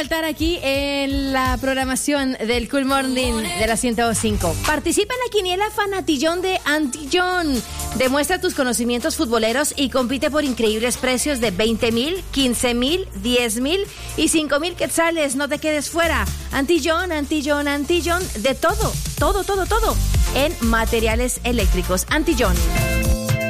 Estar aquí en la programación del Cool Morning de la 105. Participa en la quiniela Fanatillón de Antillón. Demuestra tus conocimientos futboleros y compite por increíbles precios de 20,000, 15,000, 10,000 y 5,000 quetzales. No te quedes fuera. Antillón, Antillón, Antillón, de todo en materiales eléctricos. Antillón.